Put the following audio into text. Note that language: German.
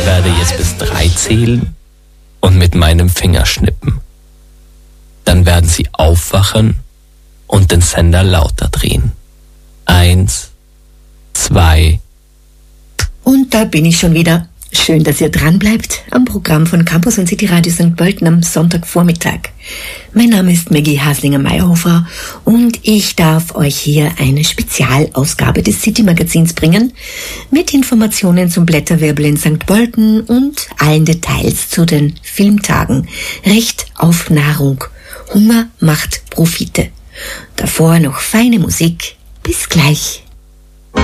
werde jetzt bis 3 zählen und mit meinem Finger schnippen. Dann werden Sie aufwachen und den Sender lauter drehen. 1, 2. Und da bin ich schon wieder. Schön, dass ihr dran bleibt am Programm von Campus und City Radio St. Pölten am Sonntagvormittag. Mein Name ist Maggie Haslinger-Mayhofer und ich darf euch hier eine Spezialausgabe des City-Magazins bringen mit Informationen zum Blätterwirbel in St. Pölten und allen Details zu den Filmtagen. Recht auf Nahrung. Hunger macht Profite. Davor noch feine Musik. Bis gleich.